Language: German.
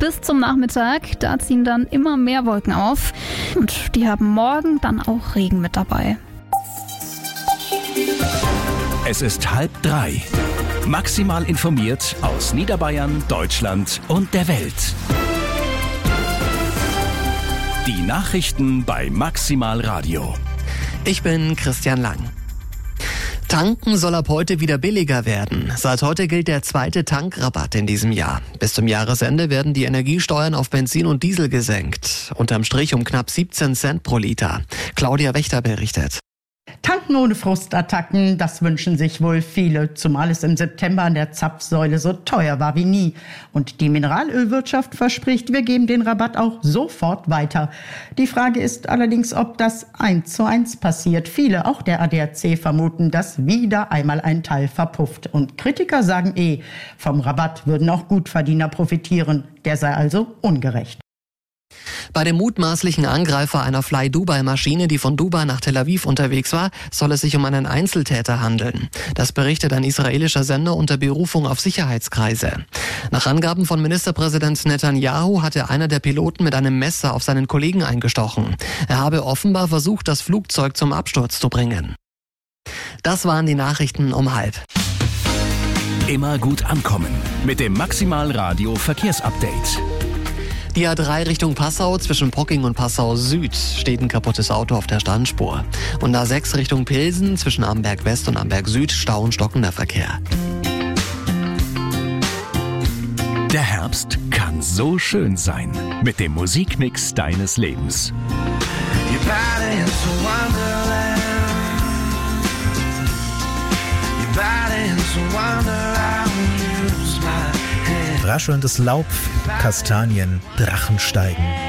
bis zum Nachmittag. Da ziehen dann immer mehr Wolken auf und die haben morgen dann auch Regen mit dabei. Es ist 2:30. Maximal informiert aus Niederbayern, Deutschland und der Welt. Die Nachrichten bei Maximal Radio. Ich bin Christian Lang. Tanken soll ab heute wieder billiger werden. Seit heute gilt der zweite Tankrabatt in diesem Jahr. Bis zum Jahresende werden die Energiesteuern auf Benzin und Diesel gesenkt. Unterm Strich um knapp 17 Cent pro Liter. Claudia Wächter berichtet. Tanken ohne Frustattacken, das wünschen sich wohl viele, zumal es im September an der Zapfsäule so teuer war wie nie. Und die Mineralölwirtschaft verspricht, wir geben den Rabatt auch sofort weiter. Die Frage ist allerdings, ob das 1:1 passiert. Viele, auch der ADAC, vermuten, dass wieder einmal ein Teil verpufft. Und Kritiker sagen vom Rabatt würden auch Gutverdiener profitieren. Der sei also ungerecht. Bei dem mutmaßlichen Angreifer einer Fly-Dubai-Maschine, die von Dubai nach Tel Aviv unterwegs war, soll es sich um einen Einzeltäter handeln. Das berichtet ein israelischer Sender unter Berufung auf Sicherheitskreise. Nach Angaben von Ministerpräsident Netanyahu hatte einer der Piloten mit einem Messer auf seinen Kollegen eingestochen. Er habe offenbar versucht, das Flugzeug zum Absturz zu bringen. Das waren die Nachrichten um 12:30. Immer gut ankommen mit dem Maximal Radio Verkehrsupdate. Die A3 Richtung Passau zwischen Pocking und Passau Süd steht ein kaputtes Auto auf der Standspur. Und A6 Richtung Pilsen zwischen Amberg West und Amberg Süd Stau und stockender Verkehr. Der Herbst kann so schön sein mit dem Musikmix deines Lebens. Raschelndes Laub, Kastanien, Drachen steigen.